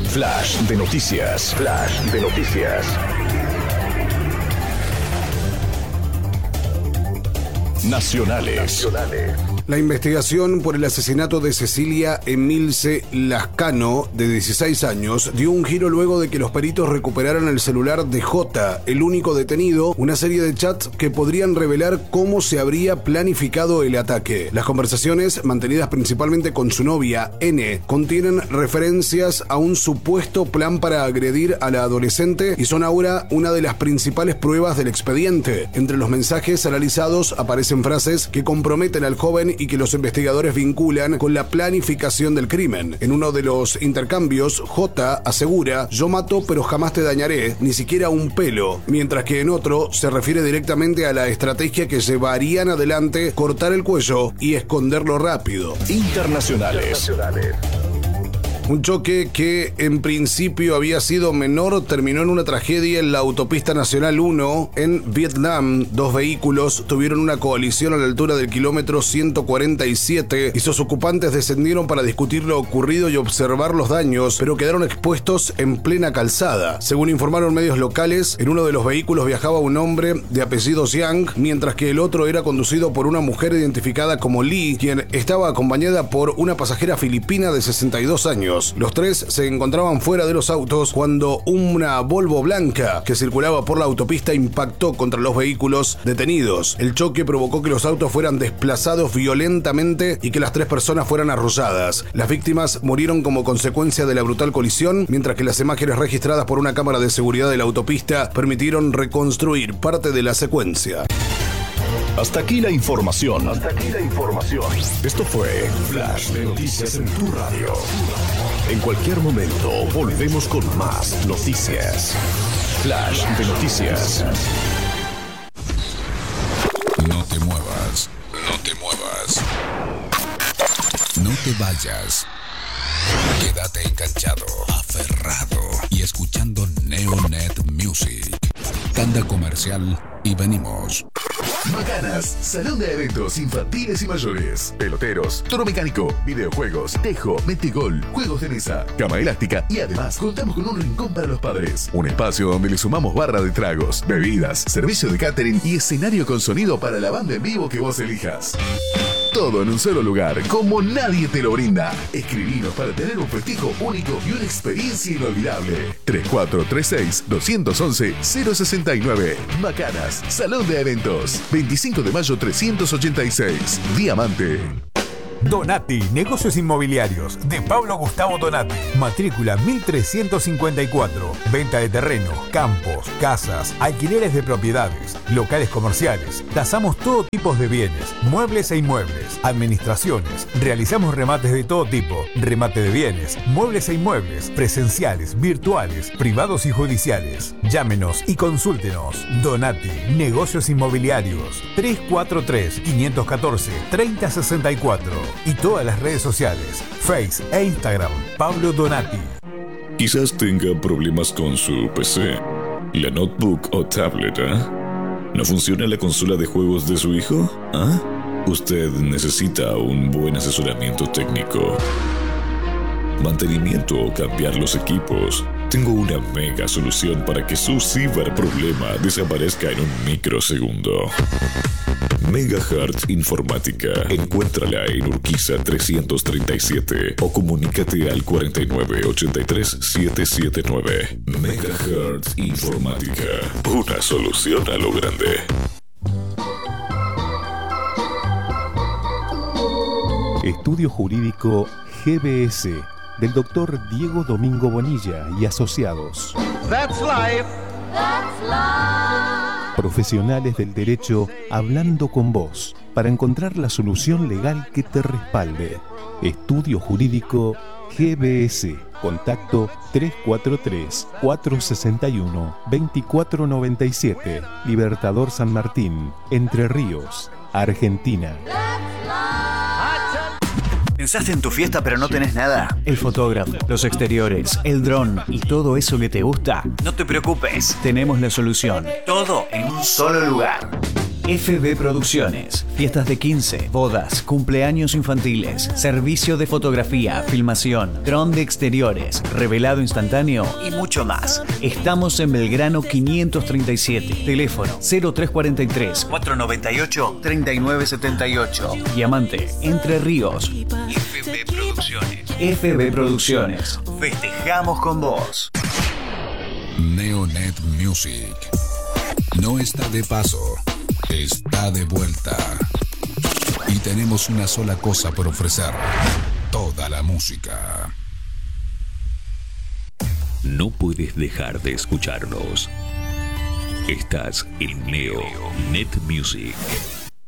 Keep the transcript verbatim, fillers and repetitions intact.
Flash de noticias. Flash de noticias. Nacionales. Nacionales. La investigación por el asesinato de Cecilia Emilce Lascano, de dieciséis años, dio un giro luego de que los peritos recuperaran el celular de J, el único detenido, una serie de chats que podrían revelar cómo se habría planificado el ataque. Las conversaciones, mantenidas principalmente con su novia, N, contienen referencias a un supuesto plan para agredir a la adolescente y son ahora una de las principales pruebas del expediente. Entre los mensajes analizados aparecen frases que comprometen al joven y que los investigadores vinculan con la planificación del crimen. En uno de los intercambios, J asegura: yo mato pero jamás te dañaré, ni siquiera un pelo, mientras que en otro se refiere directamente a la estrategia que llevarían adelante, cortar el cuello y esconderlo rápido. Internacionales. Un choque que en principio había sido menor terminó en una tragedia en la autopista nacional uno en Vietnam. Dos vehículos tuvieron una colisión a la altura del kilómetro ciento cuarenta y siete y sus ocupantes descendieron para discutir lo ocurrido y observar los daños, pero quedaron expuestos en plena calzada. Según informaron medios locales, en uno de los vehículos viajaba un hombre de apellido Jiang, mientras que el otro era conducido por una mujer identificada como Lee, quien estaba acompañada por una pasajera filipina de sesenta y dos años. Los tres se encontraban fuera de los autos cuando una Volvo blanca que circulaba por la autopista impactó contra los vehículos detenidos. El choque provocó que los autos fueran desplazados violentamente y que las tres personas fueran arrolladas. Las víctimas murieron como consecuencia de la brutal colisión, mientras que las imágenes registradas por una cámara de seguridad de la autopista permitieron reconstruir parte de la secuencia. Hasta aquí la información. Hasta aquí la información. Esto fue Flash de Noticias en tu radio. En cualquier momento volvemos con más noticias. Flash de Noticias. No te muevas. No te muevas. No te vayas. Quédate enganchado, aferrado y escuchando Neonet Music. Tanda comercial y venimos. Macanas, salón de eventos infantiles y mayores, peloteros, toro mecánico, videojuegos, tejo, metegol, juegos de mesa, cama elástica y además contamos con un rincón para los padres. Un espacio donde le sumamos barra de tragos, bebidas, servicio de catering y escenario con sonido para la banda en vivo que vos elijas. Todo en un solo lugar, como nadie te lo brinda. Escribinos para tener un festejo único y una experiencia inolvidable. tres cuatro tres seis, dos uno uno, cero seis nueve. Macanas, Salón de Eventos. veinticinco de mayo trescientos ochenta y seis. Diamante. Donati, negocios inmobiliarios, de Pablo Gustavo Donati. Matrícula mil trescientos cincuenta y cuatro. Venta de terreno, campos, casas, alquileres de propiedades, locales comerciales. Tasamos todo tipo de bienes, muebles e inmuebles, administraciones. Realizamos remates de todo tipo, remate de bienes, muebles e inmuebles, presenciales, virtuales, privados y judiciales. Llámenos y consúltenos. Donati, negocios inmobiliarios. tres cuatro tres, cinco uno cuatro, tres cero seis cuatro. Y todas las redes sociales, Face e Instagram, Pablo Donati. Quizás tenga problemas con su P C, la notebook o tablet, ¿eh? ¿No funciona la consola de juegos de su hijo? ¿Ah? Usted necesita un buen asesoramiento técnico, mantenimiento o cambiar los equipos. Tengo una mega solución para que su ciberproblema desaparezca en un microsegundo. Megahertz Informática. Encuéntrala en Urquiza trescientos treinta y siete o comunícate al cuarenta y nueve, ochenta y tres, setecientos setenta y nueve. Megahertz Informática. Una solución a lo grande. Estudio Jurídico G B S del doctor Diego Domingo Bonilla y asociados. That's life. That's life. Profesionales del derecho hablando con vos para encontrar la solución legal que te respalde. Estudio Jurídico G B S. Contacto tres cuatro tres, cuatro seis uno, dos cuatro nueve siete. Libertador San Martín, Entre Ríos, Argentina. ¿Pensaste en tu fiesta pero no tenés nada? El fotógrafo, los exteriores, el dron y todo eso que te gusta. No te preocupes, tenemos la solución. Todo en un solo lugar. F B Producciones. Fiestas de quince, bodas, cumpleaños infantiles, servicio de fotografía, filmación, dron de exteriores, revelado instantáneo y mucho más. Estamos en Belgrano quinientos treinta y siete. Teléfono cero tres cuatro tres, cuatro nueve ocho, tres nueve siete ocho. Diamante, Entre Ríos. F B Producciones. F B Producciones. Festejamos con vos. Neonet Music. No está de paso, está de vuelta. Y tenemos una sola cosa por ofrecer: toda la música. No puedes dejar de escucharnos. Estás en Neonet Music.